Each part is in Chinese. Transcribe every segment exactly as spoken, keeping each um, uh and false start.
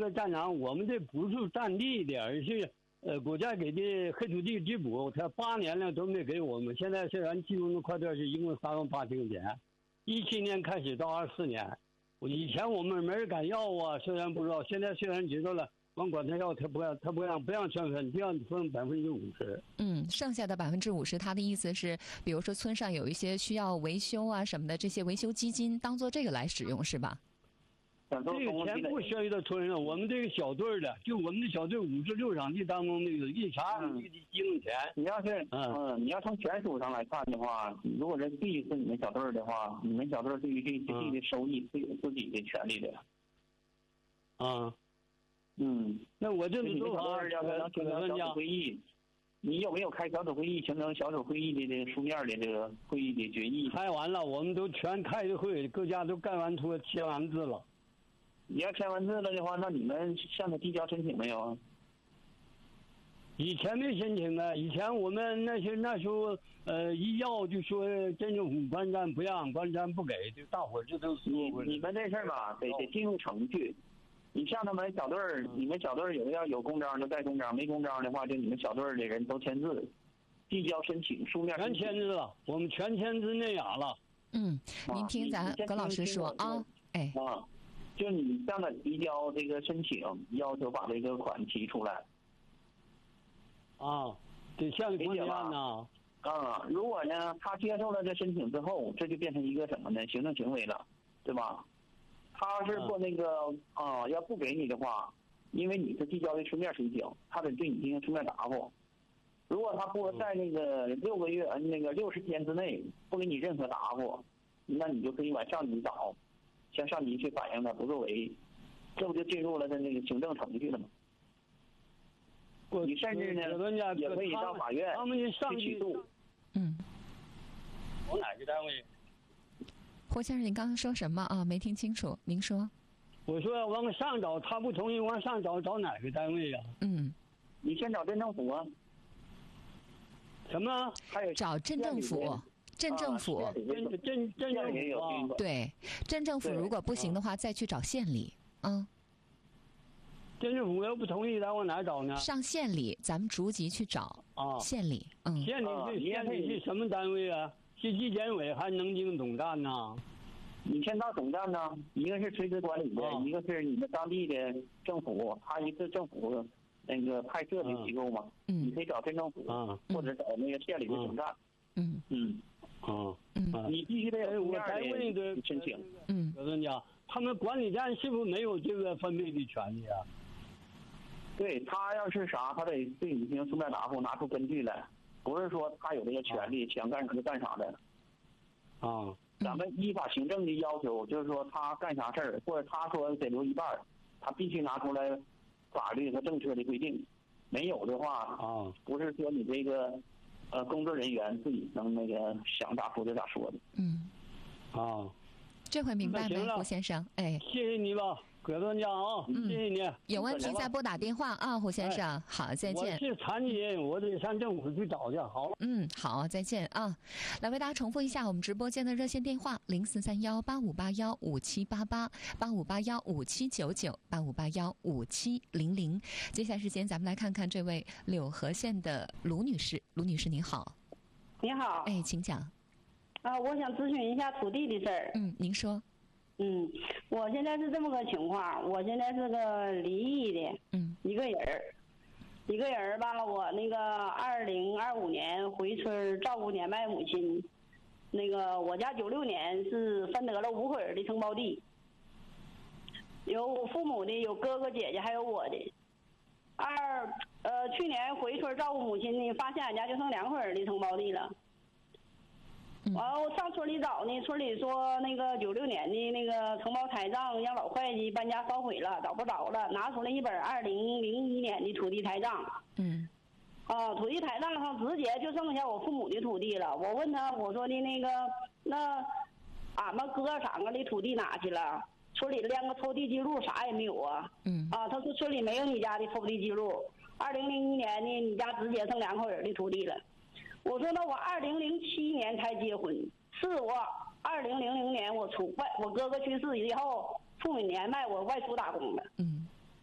的战场，我们这不是占地的，而是呃国家给的黑土地质补，他八年了都没给我们。现在虽然进入的快段是一共三万八千块钱，一七年开始到二四年，以前我们没人敢要啊，虽然不知道，现在虽然知道了。光管他要，他不让，他不让，不让圈分，就让分百分之五十。 嗯，剩下的百分之五十，他的意思是，比如说村上有一些需要维修啊什么的，这些维修基金当做这个来使用，是吧？ 这个钱不涉及到村上，我们这个小队的，就我们的小队五十六场地当中那个一查地的基本钱。 你要是嗯、呃，你要从权属上来看的话，如果这地是你们小队的话，你们小队对于这些地的收益是有自己的权利的。 啊。 嗯， 那我这个做法要能形成小组会议，你有没有开小组会议，形成小组会议的这个书面的这个会议的决议？ 开完了，我们都全开的会，各家都盖完图签完字了。 你要签完字了的话，那你们向他递交申请没有？ 以前没申请啊，以前我们那些那时候呃一要就说镇政府关站不让，关站不给，就大伙这都是你你们这事儿吧，得得进入程序。你像他们小队儿，你们小队儿有的要有公章就盖公章，没公章的话，就你们小队儿的人都签字，递交申请，书面全签字了，我们全签字那样了。 嗯，您听咱葛老师说啊，哎啊，就你向他提交这个申请，要求把这个款提出来。 啊，得向公安呐。 啊，如果呢他接受了这申请之后，这就变成一个什么呢？行政行为了，对吧？他是不那个啊，要不给你的话，因为你是递交的书面申请，他得对你进行书面答复。如果他不在那个六个月、那个六十天之内不给你任何答复，那你就可以往上级找，向上级去反映他不作为，这不就进入了他那个行政程序了吗？你甚至呢也可以到法院去起诉。 嗯， 我哪个单位？ 胡先生，您刚刚说什么啊？没听清楚，您说。 我说往上找，他不同意，往上找找哪个单位啊？ 嗯， 你先找镇政府啊。 什么？ 还有找镇政府，镇政府， 镇镇镇政府啊。 对，镇政府如果不行的话，再去找县里。嗯。 镇政府要不同意，咱往哪找呢？ 上县里，咱们逐级去找。 啊， 县里，嗯。 县里是县里是什么单位啊？是纪检委还是能经总站呢？ 你先到总站呢，一个是垂直管理的， 哦、 一个是你们当地的政府，它一个政府那个派设的机构嘛。 嗯。 你可以找镇政府， 嗯、 或者找那个县里的总站。 嗯嗯。 哦。 嗯。 你必须得有书面的申请。 嗯。 葛专家，他们管理站是不是没有这个分配的权利啊？ 对他要是啥，他得对你进行书面答复，拿出根据来。不是说他有这个权利，想干啥就干啥的。 啊， 咱们依法行政的要求，就是说他干啥事儿，或者他说得留一半，他必须拿出来法律和政策的规定。没有的话， 啊， 不是说你这个呃工作人员自己能那个想咋说就咋说的。 嗯， 啊， 这回明白没，胡先生？哎， 谢谢你吧。葛专家啊， 嗯、 谢谢你。 有问题再拨打电话啊，胡先生。哎、好，再见。 我是残疾人，我得上政府去找去。好。 嗯，好，再见啊。来为大家重复一下我们直播间的热线电话：零四三幺八五八幺五七八八八五八幺五七九九八五八幺五七零零。接下来时间，咱们来看看这位柳河县的卢女士。卢女士，您好。 你好。 哎，请讲。 啊，我想咨询一下土地的事儿。 嗯，您说。 嗯，我现在是这么个情况，我现在是个离异的， 嗯， 一个人儿，一个人儿吧。我那个二零二五年回村照顾年迈母亲，那个我家九六年是分得了五口人的承包地，有我父母的，有哥哥姐姐，还有我的。二呃，去年回村照顾母亲呢，发现俺家就剩两口人的承包地了。完了，我上村里找呢，村里说那个九六年的那个承包台账让老会计搬家烧毁了，找不着了，拿出来一本二零零一年的土地台账。 嗯。 啊，土地台账上直接就剩下我父母的土地了。我问他，我说的那个，那俺们哥三个的土地哪去了？村里连个抽地记录啥也没有啊。 嗯。 啊，他说村里没有你家的抽地记录。二零零一年呢，你家直接剩两口人的土地了。我说那我二零零七年才结婚，是我二零零零年我出外，我哥哥去世以后，父母年迈，我外出打工了。 嗯，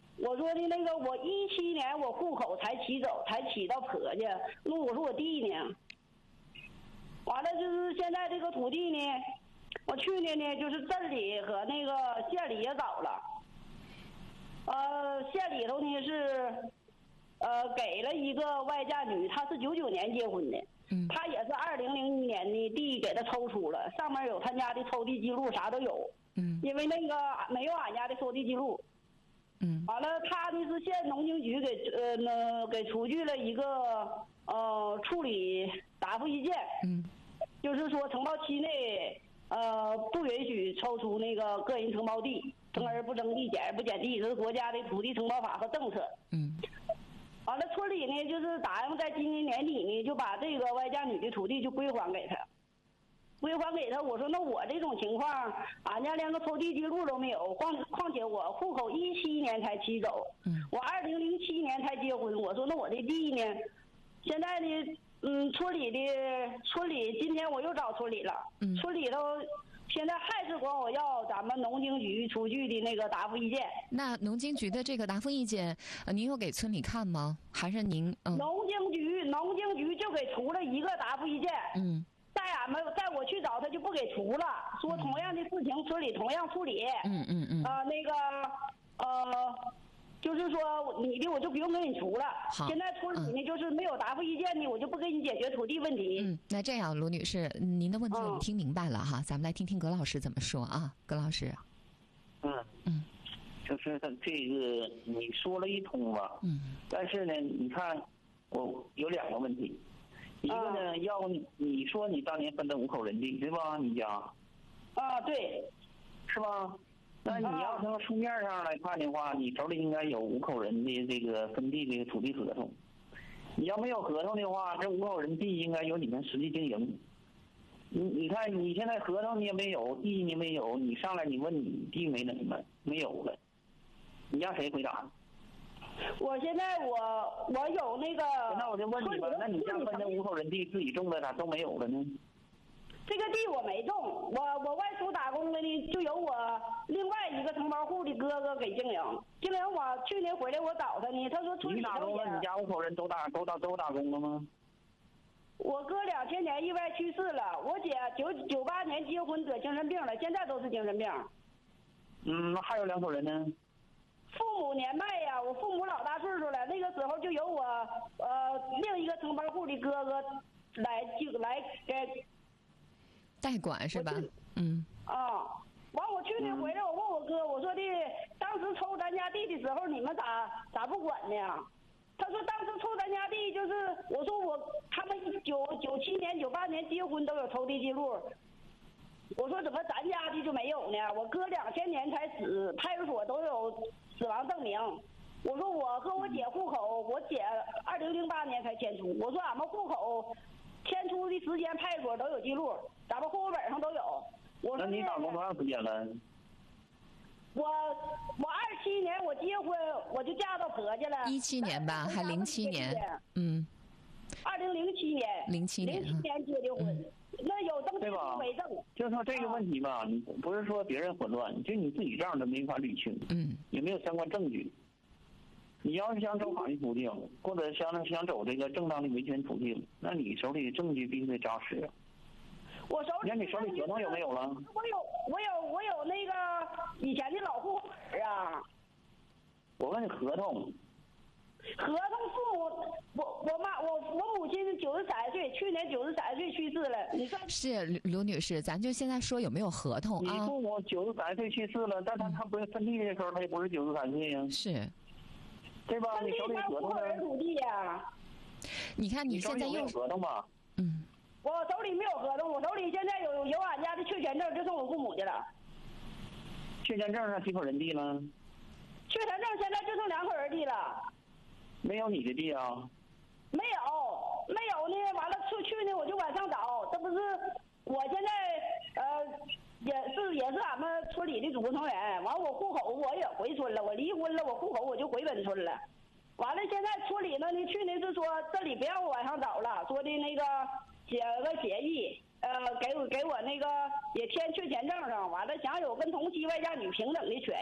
说的那个我一七年我户口才起走，才起到婆家，那我说我弟呢？完了就是现在这个土地呢，我去年呢就是镇里和那个县里也找了，呃，县里头呢是，呃，给了一个外嫁女，她是九九年结婚的， 嗯， 她也是二零零一年的地给她抽出了，上面有她家的抽地记录，啥都有， 嗯， 因为那个没有俺家的收地记录， 嗯， 完了她呢是县农经局给呃那给出具了一个呃处理答复意见， 嗯， 就是说承包期内呃不允许抽出那个个人承包地，增而不增地，减而不减地，这是国家的土地承包法和政策。 嗯， 完了村里呢就是答应在今年年底呢就把这个外嫁女的土地就归还给她，归还给她。我说那我这种情况，俺家连个抽地记录都没有，况况且我户口一七年才起走， 嗯， 我二零零七年才结婚，我说那我这地呢，现在呢，嗯，村里的村里今天我又找村里了， 嗯， 村里头现在还是管我要咱们农经局出具的那个答复意见。 那农经局的这个答复意见，呃，您有给村里看吗？还是您嗯？ 农经局农经局就给出了一个答复意见。 嗯。 在俺们在我去找他就不给出了，说同样的事情村里同样处理。 嗯嗯嗯。 啊、呃，那个呃。就是说你的我就不用给你出了。现在村里呢就是没有答复意见呢，我就不给你解决土地问题。 嗯，那这样卢女士，您的问题我们听明白了哈，嗯、咱们来听听葛老师怎么说啊，葛老师。 嗯嗯， 就是他这个你说了一通吧。 嗯。 但是呢，你看我有两个问题，一个呢， 嗯、 要你你说你当年分的五口人地对吧？你家。 啊，对。 是吧？那你要从书面上来看的话，你手里应该有五口人的这个分地这个土地合同。你要没有合同的话，这五口人地应该由你们实际经营。你你看你现在合同你也没有，地你没有，你上来你问你地没那什么没有了，你让谁回答？ 我现在我我有那个。 那我就问你吧，那你家分的五口人地自己种的咋都没有了呢？ 这个地我没种，我我外出打工的呢，就由我另外一个承包户的哥哥给经营。经营我去年回来我找他呢，他说村里头也。你打工了？你家五口人都打都打都打工了吗？我哥两千年意外去世了，我姐九九八年结婚得精神病了，现在都是精神病。 嗯，那还有两口人呢？ 父母年迈呀，我父母老大岁数了，那个时候就由我呃另一个承包户的哥哥来就来给。 代管是吧？嗯。 啊，完我去年回来，我问我哥，我说的，当时抽咱家地的时候，你们咋咋不管呢？他说当时抽咱家地就是，我说我他们九九七年、九八年结婚都有抽地记录，我说怎么咱家的就没有呢？我哥两千年才死，派出所都有死亡证明。我说我和我姐户口，我姐二零零八年才迁出，我说俺们户口。迁出的时间派出所都有记录，咱们户口本上都有。我说那你打工多长时间了？ 我我二七年我结婚，我就嫁到婆家了。 一七年吧，还零七年？嗯。 二零零七年。 零七年。 零七年结的婚，嗯、那有登记不为证。 就说这个问题吧，你不是说别人混乱，就你自己账都没法捋清。 嗯。 也没有相关证据。你要是想走法律途径，或者想想走这个正当的维权途径，那你手里的证据必须得扎实。 我手里， 那你手里合同有没有了？ 我有，我有，我有那个以前的老户口本啊。 我问你合同。 合同父母，我我妈我我母亲九十三岁，去年九十三岁去世了。你算是刘女士，咱就现在说有没有合同啊？ 你父母九十三岁去世了，但他他不是分地的时候，他也不是九十三岁呀。 是。 对吧？你手里合同呢？土地呀。 你看你现在又合同吧？ 嗯。 我手里没有合同，我手里现在有有俺家的确权证，就剩我父母的了。 确权证上几口人地了？ 确权证现在就剩两口人地了。 没有你的地啊？ 没有，没有呢。完了去去呢，我就往上找，这不是我现在呃。也是也是俺们村里的组成员，完我户口我也回村了，我离婚了，我户口我就回本村了。完了现在村里呢，你去年是说这里不让我往上找了，说的那个写个协议，呃，给我给我那个也填确权证上，完了想有跟同期外嫁女平等的权益。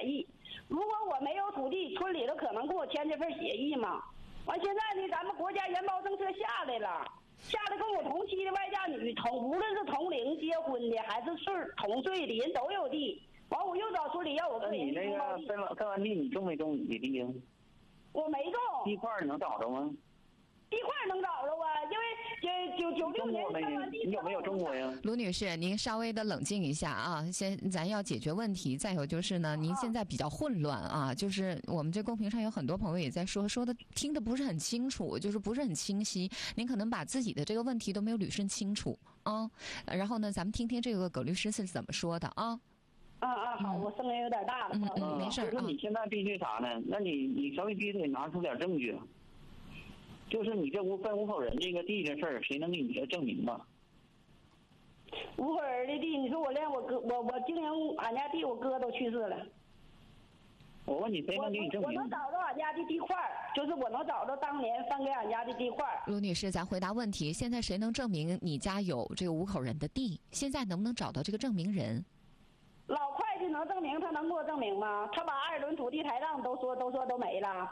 如果我没有土地，村里头可能跟我签这份协议吗？完现在呢，咱们国家原包政策下来了，下来跟我同期的外嫁女同，无论是同龄结婚的还是岁同岁的人都有地。完我又找村里要我个人你那个分完分完地，你种没种你的地呀？ 我没种。 地块能找着吗？ 地块能找着啊，因为九九九六年分完地， 你有没有种过呀？ 卢女士，您稍微的冷静一下啊，先咱要解决问题。再有就是呢，您现在比较混乱啊，就是我们这公屏上有很多朋友也在说，说的听的不是很清楚，就是不是很清晰。您可能把自己的这个问题都没有捋顺清楚啊。然后呢，咱们听听这个葛律师是怎么说的啊。 啊啊，好，我声音有点大了。 嗯嗯，没事。 就是你现在必须啥呢？那你你稍微必须得拿出点证据。就是你这无分五口人这个地的事儿，谁能给你这证明吧？ 五口人的地，你说我连我哥，我我经营俺家地，我哥都去世了。 我问你，谁能给你证明？ 我能找到俺家的地块，就是我能找到当年分给俺家的地块。 卢女士，咱回答问题，现在谁能证明你家有这个五口人的地？现在能不能找到这个证明人？ 老会计能证明，他能给我证明吗？他把二轮土地台账都说都说都没了。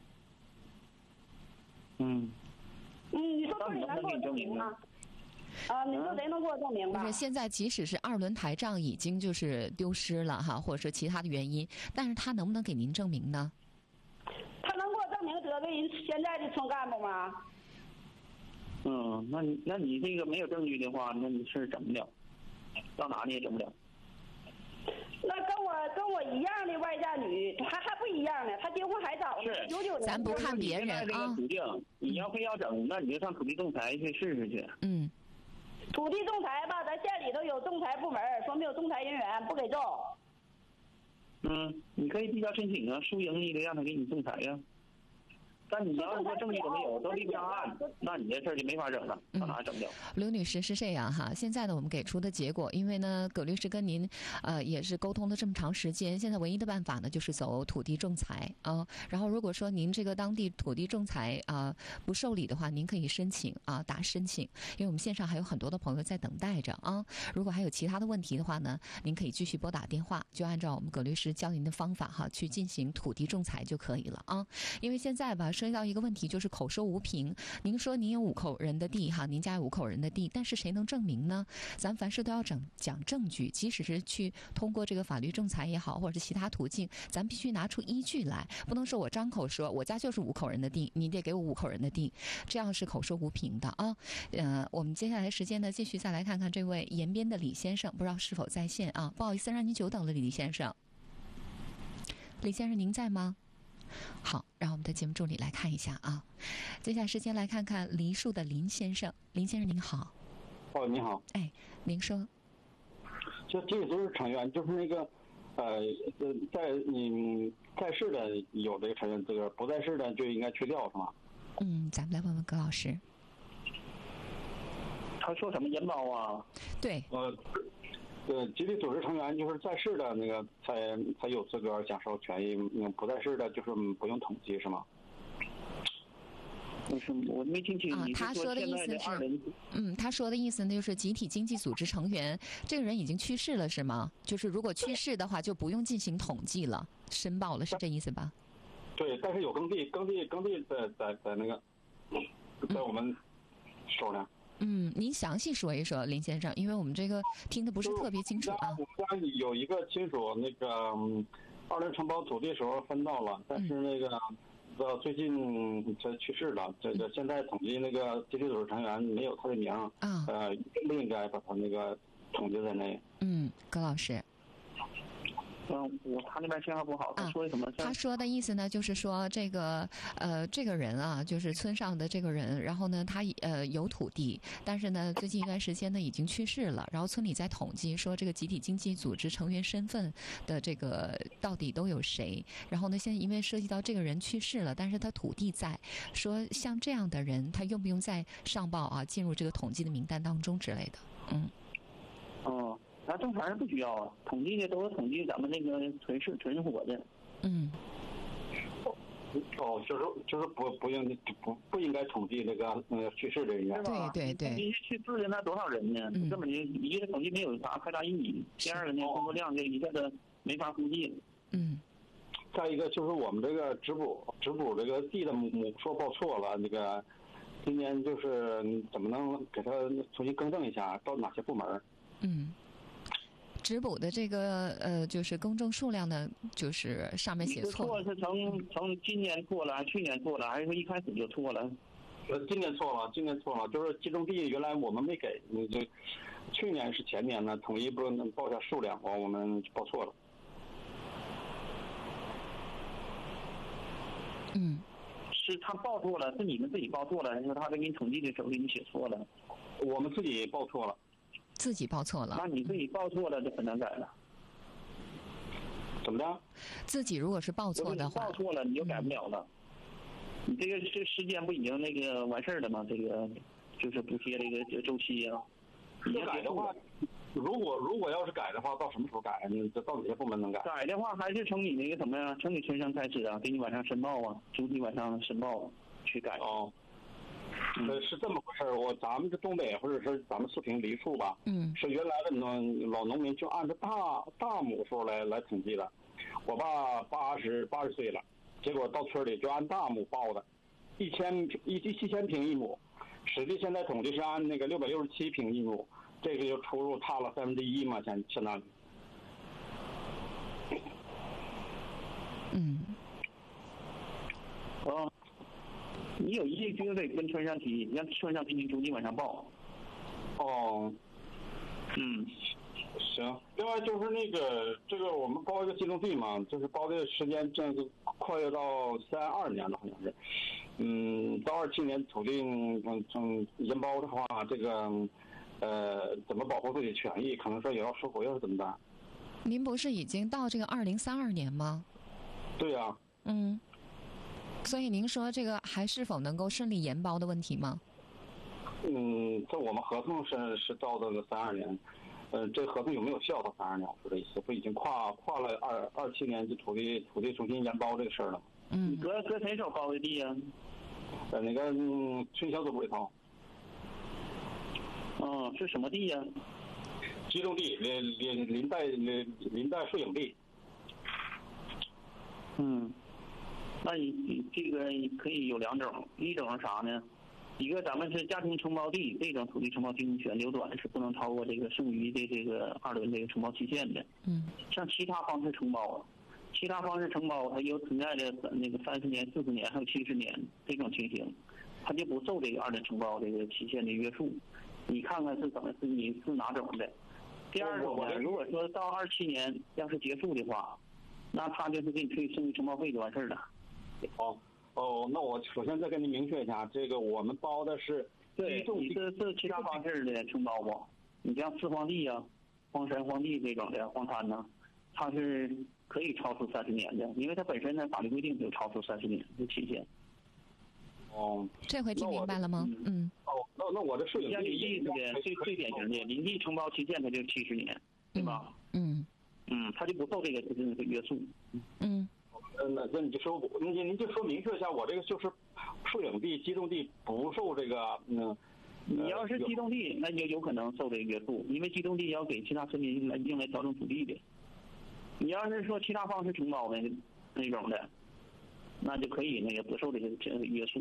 嗯， 嗯，你说村里能给我证明吗？啊，你说谁能给我证明吧？ 不是，现在即使是二轮台账已经就是丢失了哈，或者说其他的原因，但是他能不能给您证明呢？ 他能给我证明得罪人现在的村干部吗？ 嗯，那你那你这个没有证据的话，那你是整不了，到哪你也整不了。 那跟我跟我一样的外嫁女，还还不一样呢。她结婚还早呢，九九年。 咱不看别人啊。 途径，你要非要整，那你就上土地仲裁去试试去。 嗯。 土地仲裁吧，咱县里头有仲裁部门，说没有仲裁人员不给种。 嗯，你可以递交申请啊，输赢你得让他给你仲裁呀。但你要是说证据都没有，都立不上案，那你这事儿就没法整了，到哪整不了？ 刘女士是这样哈，现在呢我们给出的结果，因为呢葛律师跟您呃也是沟通了这么长时间，现在唯一的办法呢就是走土地仲裁啊。然后如果说您这个当地土地仲裁啊不受理的话，您可以申请啊打申请，因为我们线上还有很多的朋友在等待着啊。如果还有其他的问题的话呢，您可以继续拨打电话，就按照我们葛律师教您的方法哈去进行土地仲裁就可以了啊。因为现在吧。涉及到一个问题，就是口说无凭。您说您有五口人的地哈，您家有五口人的地，但是谁能证明呢？咱凡事都要整讲证据，即使是去通过这个法律仲裁也好，或者是其他途径，咱必须拿出依据来，不能说我张口说我家就是五口人的地，你得给我五口人的地，这样是口说无凭的啊。呃，我们接下来时间呢，继续再来看看这位延边的李先生，不知道是否在线啊？不好意思，让您久等了，李先生。李先生，您在吗？好，让我们的节目助理来看一下啊。接下来时间来看看梨树的林先生，林先生您好。 哦，你好。 哎，您说。 就集体组织成员，就是那个，呃呃，在嗯在世的有这个成员资格，不在世的就应该去掉，是吗？ 嗯，咱们来问问葛老师。 他说什么延保啊？ 对。 呃。对，集体组织成员就是在世的那个才才有资格享受权益，嗯，不在世的就是不用统计，是吗？ 我是我没听清。 啊，他说的意思是，嗯，他说的意思呢，就是集体经济组织成员，这个人已经去世了，是吗？就是如果去世的话，就不用进行统计了，申报了，是这意思吧？ 对，但是有耕地，耕地，耕地在在在那个，在我们手上。 嗯，您详细说一说，林先生，因为我们这个听的不是特别清楚啊。 我们家有一个亲属，那个二轮承包土地时候分到了，但是那个到最近才去世了。这个现在统计那个集体组织成员没有他的名， 啊， 呃，不应该把他那个统计在内。 嗯，葛老师。 嗯，我他那边信号不好，他说什么？ 啊、他说的意思呢，就是说这个呃，这个人啊，就是村上的这个人，然后呢，他呃有土地，但是呢，最近一段时间呢已经去世了，然后村里在统计说这个集体经济组织成员身份的这个到底都有谁，然后呢，现在因为涉及到这个人去世了，但是他土地在，说像这样的人，他用不用再上报啊，进入这个统计的名单当中之类的，嗯。 哦。那正常人不需要啊，统计的都是统计咱们那个存世存活的。 嗯。 哦，就是就是不不应不不应该统计那个那个去世的人员。 对对对。 统计去世的那多少人呢？嗯、根本就一个统计没有啥太大意义。第二个呢，工作量就一下子没法估计了。 嗯。 再一个就是我们这个直补直补这个地的母母数报错了，那个今年就是怎么能给他重新更正一下，到哪些部门？ 嗯，直补的这个呃，就是更正数量呢，就是上面写错了。错是从从今年错了，还是去年错了，还是说一开始就错了？ 呃，今年错了，今年错了，就是集中地原来我们没给，你这去年是前年呢，统一不能报下数量，我们报错了。 嗯， 是他报错了，是你们自己报错了，还是他给你统计的时候给你写错了？ 我们自己报错了。 自己报错了。 那你自己报错了就很难改了。 怎么着？ 自己如果是报错的话， 报错了你就改不了了。嗯、你这个这时间不已经那个完事儿了吗？这个就是补贴这个周期啊。 你要改的话。如果如果要是改的话，到什么时候改？你这到哪些部门能改？ 改的话，还是从你那个什么呀，从你村上开始啊，给你往上申报啊，主体往上申报去改。 哦，呃、嗯，是这么回事儿。我咱们这东北或者是咱们四平梨树吧， 嗯， 是原来的农老农民就按照大大亩数来来统计的。我爸八十八十岁了，结果到村里就按大亩报的，一千一一千平一亩，实际现在统计是按那个六百六十七平一亩。这个就出入差了三分之一嘛，相相当于。 嗯。 哦，你有异议就得跟村上提，让村上给你逐级往上报。 哦。 嗯。 行，另外就是那个这个我们包一个集中地嘛，就是包的时间正是跨越到三二年了，好像是。嗯，到二七年土地嗯嗯研包的话，这个。呃，怎么保护自己权益？可能说也要收回，要是怎么办？ 您不是已经到这个二零三二年吗？ 对呀、啊。 嗯。所以您说这个还是否能够顺利研包的问题吗？ 嗯，这我们合同是是到这个三二年，呃，这合同有没有效到三二年？我说这意思，不已经跨跨了二二七年就土地土地重新研包这个事儿了？ 嗯。 你搁搁谁手包的地呀、啊？ 在那个嗯村小组里头。 嗯，是什么地呀、啊？ 集中地，林林林带林林带摄影地。 嗯，那你你这个可以有两种，一种是啥呢？一个咱们是家庭承包地，这种土地承包经营权流转是不能超过这个剩余的这个二轮这个承包期限的。 嗯。 像其他方式承包，其他方式承包它有存在的那个三十年、四十年还有七十年这种情形，它就不受这个二轮承包这个期限的约束。你看看是怎么是你是哪种的？第二种呢，如果说到二七年要是结束的话，那他就是给你退剩余承包费就完事儿了。 哦哦，那我首先再跟您明确一下，这个我们包的是对，你是是其他方式的承包不？你像四荒地啊、荒山荒地这种的荒滩呢，它是可以超出三十年的，因为它本身呢法律规定就超出三十年的期限。 哦， 这回听明白了吗？嗯。 哦，那那我这摄影像林地似的，最最典型的林地承包期限它就七十年，对吧？ 嗯。 嗯，它就不受这个这个约束。 嗯。 那那你就说，您您就说明确一下，我这个就是摄影地、集中地不受这个嗯。 你要是集中地，那就有可能受这个约束，因为集中地要给其他村民来用来调整土地的。你要是说其他方式承包的那种的，那就可以那个不受这个这个约束。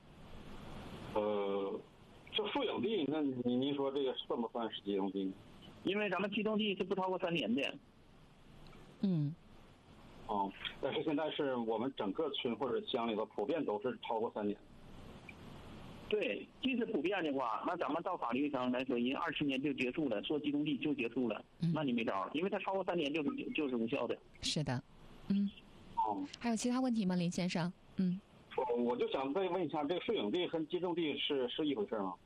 呃，这摄影地，那您您说这个算不算是集中地？ 因为咱们集中地是不超过三年的。 嗯。 哦，但是现在是我们整个村或者乡里头普遍都是超过三年。 对，即使普遍的话，那咱们到法律上来说，人二十年就结束了，说集中地就结束了， 嗯、 那你没招，因为它超过三年就是就是无效的。 是的，嗯。 哦。还有其他问题吗，林先生？嗯。 我我就想再问一下，这个摄影地和集中地是是一回事吗？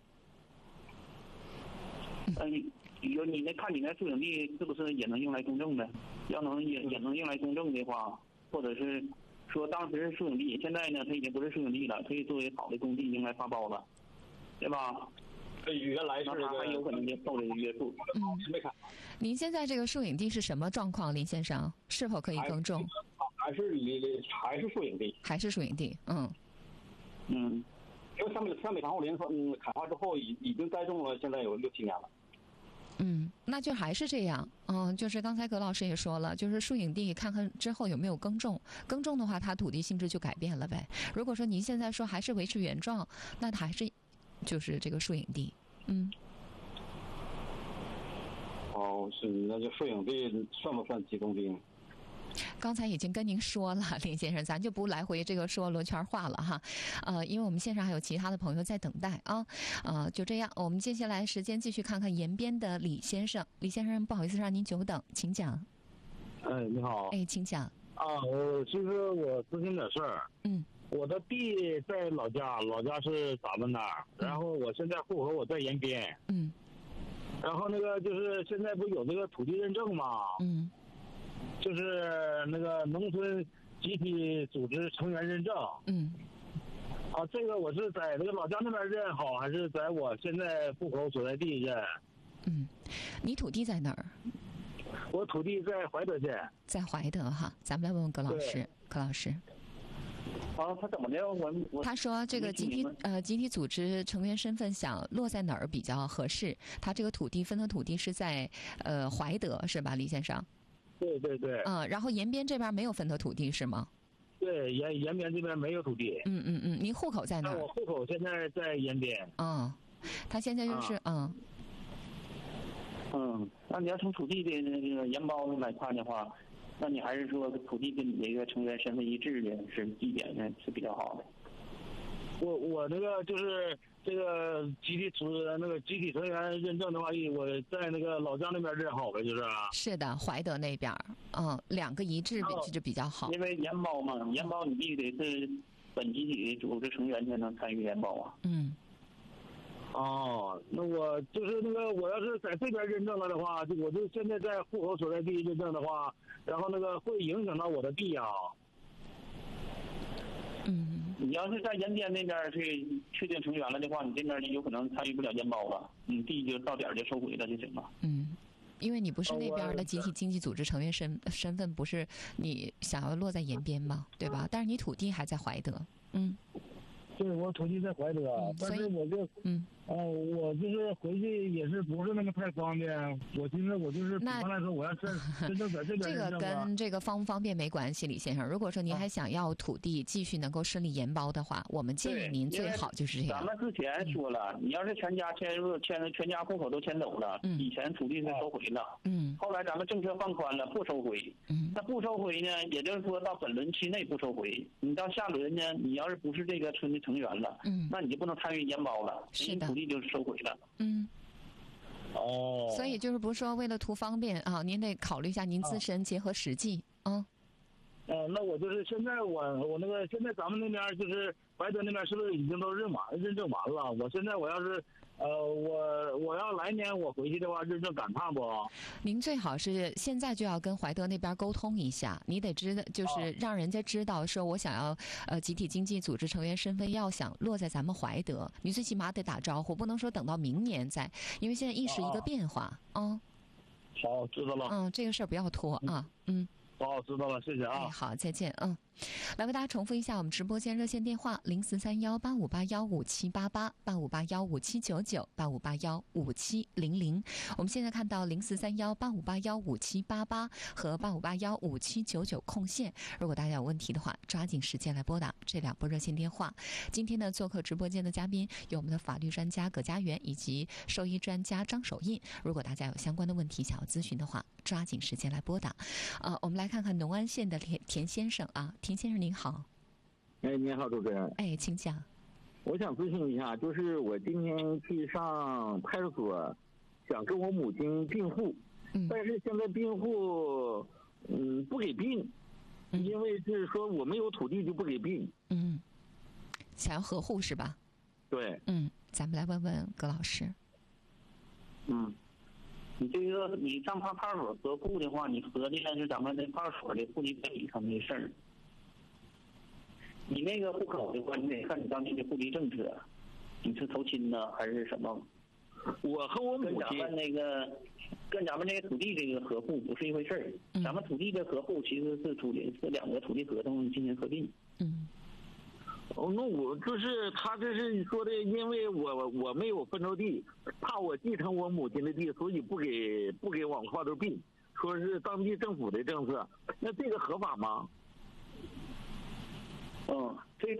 嗯，有你那看你那摄影地是不是也能用来公证的？要能也也能用来公证的话，或者是说当时是摄影地，现在呢它已经不是摄影地了，可以作为好的工地用来发包了，对吧？ 原来是这个， 还有可能就受这个约束。 嗯， 没看。 您现在这个摄影地是什么状况，林先生？是否可以耕种？ 还是还是摄影地？ 还是摄影地，嗯。 嗯。 因为三北三北塘户林说，嗯，砍伐之后已已经栽种了，现在有六七年了。 嗯，那就还是这样。嗯，就是刚才葛老师也说了，就是树影地看看之后有没有耕种，耕种的话，它土地性质就改变了呗。如果说您现在说还是维持原状，那它还是就是这个树影地。嗯。 哦，是，那就树影地算不算集中地？ 刚才已经跟您说了，林先生，咱就不来回这个说轮圈话了哈，呃，因为我们线上还有其他的朋友在等待啊，呃，就这样，我们接下来时间继续看看延边的李先生，李先生，不好意思让您久等，请讲。 哎，你好。 哎，请讲。 啊，我其实我咨询点事儿。 嗯。 我的地在老家，老家是咱们那儿，然后我现在户口我在延边。 嗯。 然后那个就是现在不有这个土地认证吗？ 嗯。 就是那个农村集体组织成员认证。 嗯。 啊，这个我是在这个老家那边认好，还是在我现在户口所在地认？ 嗯，你土地在哪儿？ 我土地在怀德县。 在怀德哈，咱们来问问葛老师。葛老师。 啊，他怎么的？我我他说这个集体呃集体组织成员身份想落在哪儿比较合适？他这个土地分的土地是在呃怀德是吧，李先生？ 对对对。 嗯，然后延边这边没有分的土地是吗？ 对，延延边这边没有土地。 嗯嗯嗯，您户口在哪儿？ 我户口现在在延边。 嗯，他现在就是嗯。 嗯，那你要从土地的那个延包来看的话。那你还是说土地跟你这个成员身份一致的是地点呢是比较好的。 我我那个就是这个集体组那个集体成员认证的话，我在那个老家那边认好呗，就是。 是的，怀德那边，嗯，两个一致比就比较好。 因为延包嘛，延包你必须得是本集体组织成员才能参与延包啊。 嗯。 哦，那我就是那个，我要是在这边认证了的话，就我就现在在户口所在地认证的话，然后那个会影响到我的地啊。 嗯。 你要是在延边那边去确定成员了的话，你这边就有可能参与不了延包了，你地就到点就收回了就行了。 嗯，因为你不是那边的集体经济组织成员身身份，不是你想要落在延边嘛，对吧？但是你土地还在怀德，嗯。 对，我土地在怀德，嗯、但是我就嗯， 哦、呃，我就是回去也是不是那么太方便。我寻思我就是比方来说，我要是真正在这边这个跟这个方不方便没关系，李先生。如果说您还想要土地继续能够顺利延包的话，我们建议您最好就是这样。 咱们之前说了，嗯、你要是全家迁入迁全家户口都迁走了， 嗯、 以前土地是收回了， 嗯， 后来咱们政策放宽了，不收回， 嗯， 那不收回呢，也就是说到本轮期内不收回，你到下轮呢，你要是不是这个村的成员了， 嗯， 那你就不能参与延包了， 是的， 土地就是收回了， 嗯。 哦， 所以就是不是说为了图方便啊，您得考虑一下您自身结合实际啊。 呃，那我就是现在我我那个现在咱们那边就是怀德那边是不是已经都认完认证完了？我现在我要是呃我我要来年我回去的话，认证赶趟不？ 您最好是现在就要跟怀德那边沟通一下，你得知道就是让人家知道说我想要呃集体经济组织成员身份要想落在咱们怀德，你最起码得打招呼，不能说等到明年再，因为现在一时一个变化啊。 好，知道了。 嗯，这个事儿不要拖啊，嗯。 哦，知道了，谢谢啊。 哎，好，再见，嗯。来为大家重复一下我们直播间热线电话：零四三幺八五八幺五七八八、八五八幺五七九九、八五八幺五七零零。我们现在看到零四三幺八五八幺五七八八和八五八幺五七九九空线。如果大家有问题的话，抓紧时间来拨打这两拨热线电话。今天呢，做客直播间的嘉宾有我们的法律专家葛家园以及兽医专家张守印。如果大家有相关的问题想要咨询的话，抓紧时间来拨打。呃，我们来看看农安县的田田先生啊。田先生您好。 哎，您好，主持人。 哎，请讲。 我想咨询一下，就是我今天去上派出所，想跟我母亲并户， 嗯、 但是现在并户，嗯，不给并， 嗯、 因为是说我没有土地就不给并。 嗯，想要合户是吧？ 对。 嗯，咱们来问问葛老师。 嗯。你这个你上派派出所合户的话，你合的是咱们的派出所的户籍管理上的事儿。你那个户口的话，你得看你当地的户籍政策，你是投亲呢还是什么？ 我和我母亲跟咱们那个跟咱们这个土地这个合户不是一回事儿。 嗯、 咱们土地的合户其实是土地是两个土地合同进行合并。 嗯。 哦， 哦，那我就是他这是说的，因为我我没有分着地，怕我继承我母亲的地，所以不给不给往块头并，说是当地政府的政策，那这个合法吗？ 嗯，